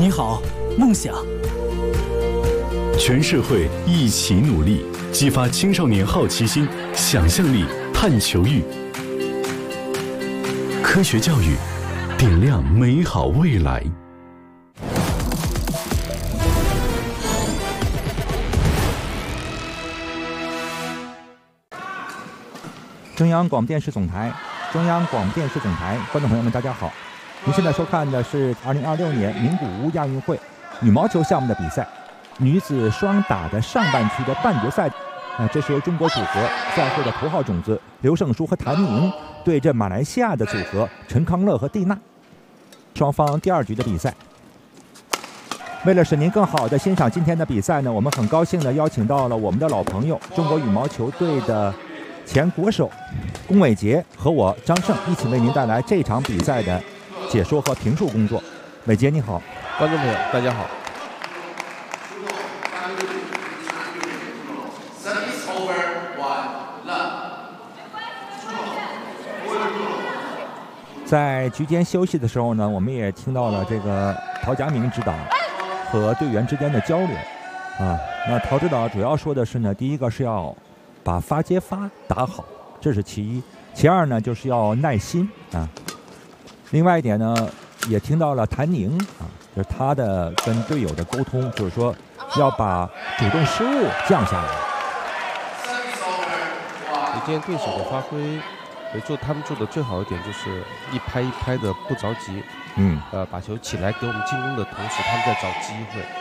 你好，梦想。 全社会一起努力，激发青少年好奇心、想象力、探求欲。科学教育，点亮美好未来。 中央广播电视总台，观众朋友们，大家好！您现在收看的是2026年名古屋亚运会羽毛球项目的比赛，女子双打的上半区的半决赛。这是由中国组合赛会的头号种子刘胜书和谭宁对阵马来西亚的组合陈康乐和蒂娜，双方第二局的比赛。为了使您更好的欣赏今天的比赛呢，我们很高兴地邀请到了我们的老朋友中国羽毛球队的前国手龚伟杰和我张胜一起为您带来这场比赛的解说和评述工作。伟杰你好。 观众朋友大家好。 在局间休息的时候呢，我们也听到了这个陶家明指导和队员之间的交流那陶指导主要说的是呢，第一个是要把发接发打好，这是其一；其二呢，就是要耐心另外一点呢，也听到了谭宁就是他的跟队友的沟通，就是说要把主动失误降下来。 今天对手的发挥，他们做的最好一点就是一拍一拍的不着急，把球起来给我们进攻的同时，他们在找机会。